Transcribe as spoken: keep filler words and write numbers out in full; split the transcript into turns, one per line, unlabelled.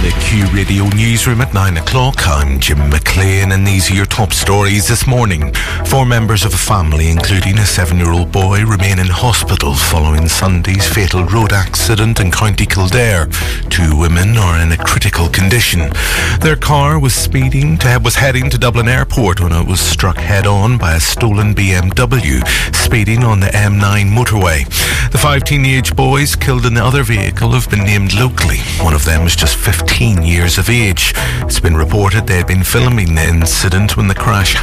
the Q Radio Newsroom at nine o'clock. I'm Jim McLean and these are your top stories this morning. Four members of a family, including a seven-year-old boy, remain in hospital following Sunday's fatal road accident in County Kildare. Two women are in a critical condition. Their car was speeding to, was heading to Dublin Airport when it was struck head-on by a stolen B M W speeding on the M nine motorway. The five teenage boys killed in the other vehicle have been named locally. One of them is just fifteen years of age. It's been reported they had been filming the incident when the crash happened.